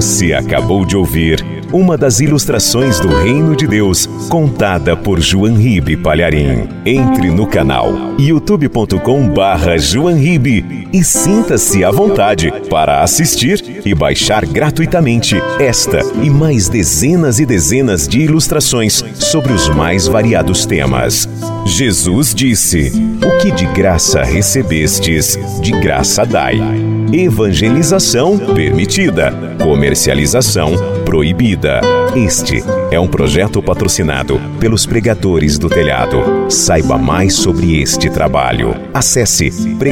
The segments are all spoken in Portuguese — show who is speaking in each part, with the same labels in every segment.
Speaker 1: Você acabou de ouvir uma das ilustrações do Reino de Deus, contada por João Ribe Palharim. Entre no canal youtube.com/João Ribe e sinta-se à vontade para assistir e baixar gratuitamente esta e mais dezenas e dezenas de ilustrações sobre os mais variados temas. Jesus disse: "O que de graça recebestes, de graça dai." Evangelização permitida, comercialização proibida. Este é um projeto patrocinado pelos Pregadores do Telhado. Saiba mais sobre este trabalho. Acesse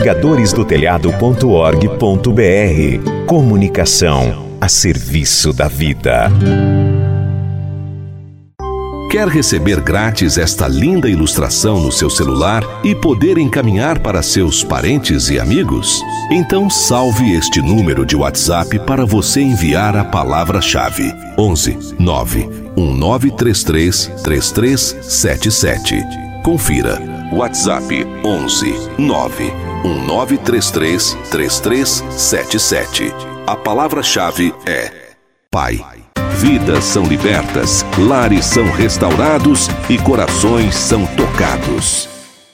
Speaker 1: pregadoresdotelhado.org.br. Comunicação a serviço da vida.
Speaker 2: Quer receber grátis esta linda ilustração no seu celular e poder encaminhar para seus parentes e amigos? Então salve este número de WhatsApp para você enviar a palavra-chave: 11 9 1933 3377. Confira. WhatsApp 11 9 1933 3377. A palavra-chave é Pai. Vidas são libertas, lares são restaurados e corações são tocados.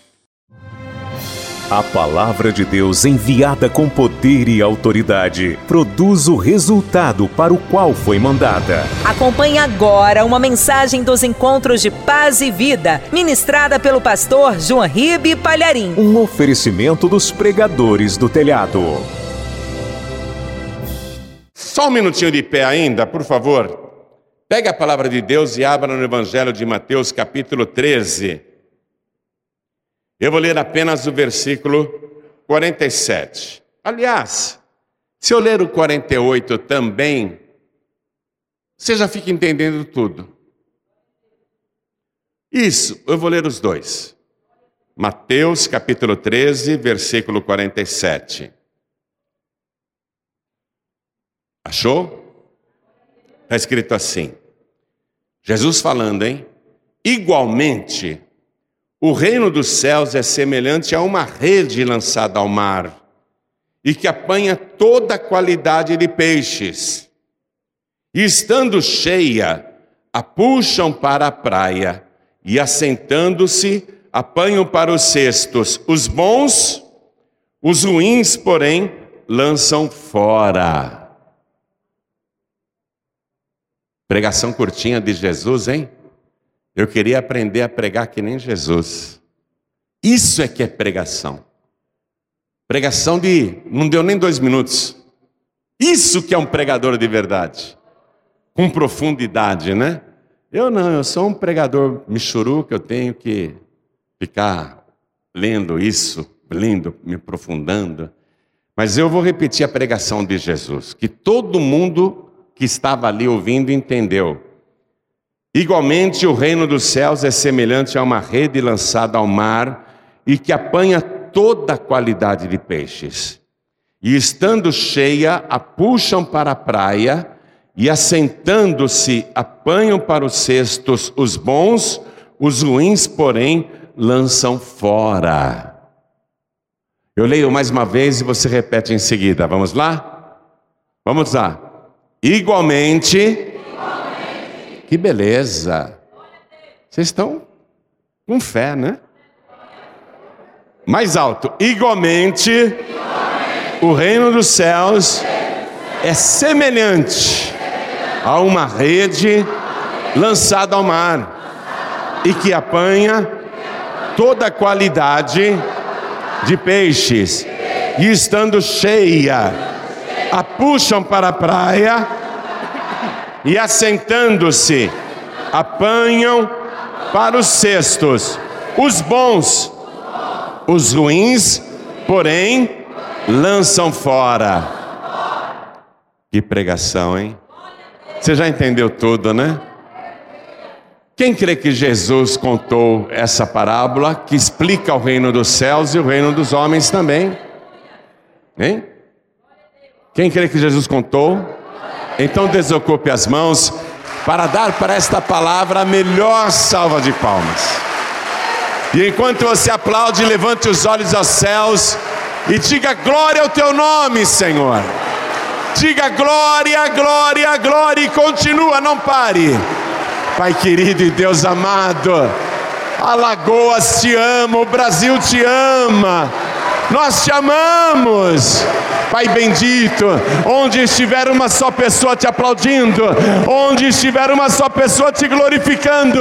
Speaker 1: A palavra de Deus, enviada com poder e autoridade, produz o resultado para o qual foi mandada.
Speaker 3: Acompanhe agora uma mensagem dos Encontros de Paz e Vida, ministrada pelo pastor João Ribe Palharim.
Speaker 1: Um oferecimento dos Pregadores do Telhado.
Speaker 4: Só um minutinho de pé ainda, por favor. Pegue a palavra de Deus e abra no Evangelho de Mateus, capítulo 13. Eu vou ler apenas o versículo 47. Aliás, se eu ler o 48 também, você já fica entendendo tudo. Isso, eu vou ler os dois. Mateus, capítulo 13, versículo 47. Achou? Está escrito assim. Jesus falando, hein? Igualmente, o reino dos céus é semelhante a uma rede lançada ao mar e que apanha toda a qualidade de peixes. E estando cheia, a puxam para a praia e assentando-se, apanham para os cestos. Os bons, os ruins, porém, lançam fora. Pregação curtinha de Jesus, hein? Eu queria aprender a pregar que nem Jesus. Isso é que é pregação. Pregação de... não deu nem 2 minutos. Isso que é um pregador de verdade. Com profundidade, né? Eu não, eu sou um pregador michuru, que eu tenho que ficar lendo isso, lendo, me aprofundando. Mas eu vou repetir a pregação de Jesus, que todo mundo que estava ali ouvindo entendeu. Igualmente, o reino dos céus é semelhante a uma rede lançada ao mar e que apanha toda a qualidade de peixes. E estando cheia, a puxam para a praia e assentando-se, apanham para os cestos os bons, os ruins, porém, lançam fora. Eu leio mais uma vez e você repete em seguida. Vamos lá? Vamos lá. Igualmente, que beleza, vocês estão com fé, né? Mais alto, igualmente, o reino dos céus é semelhante a uma rede lançada ao mar e que apanha toda a qualidade de peixes e estando cheia, a puxam para a praia e assentando-se, apanham para os cestos. Os bons, os ruins, porém, lançam fora. Que pregação, hein? Você já entendeu tudo, né? Quem crê que Jesus contou essa parábola que explica o reino dos céus e o reino dos homens também? Hein? Quem crê que Jesus contou? Então desocupe as mãos para dar para esta palavra a melhor salva de palmas. E enquanto você aplaude, levante os olhos aos céus e diga glória ao teu nome, Senhor. Diga glória, glória, glória e continua, não pare. Pai querido e Deus amado, Alagoas te ama, o Brasil te ama, nós te amamos. Pai bendito, onde estiver uma só pessoa te aplaudindo, onde estiver uma só pessoa te glorificando,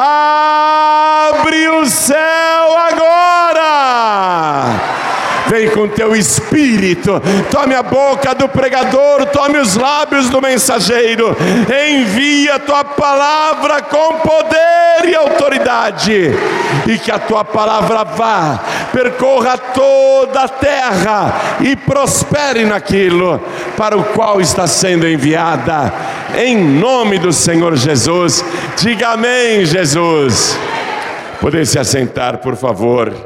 Speaker 4: abre o céu agora. Vem com teu espírito, tome a boca do pregador, tome os lábios do mensageiro, envia a tua palavra com poder e autoridade, e que a tua palavra vá, percorra toda a terra e prospere naquilo para o qual está sendo enviada, em nome do Senhor Jesus. Diga amém, Jesus. Poder se assentar, por favor.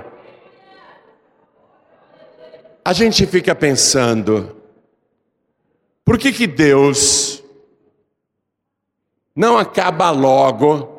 Speaker 4: A gente fica pensando, por que Deus não acaba logo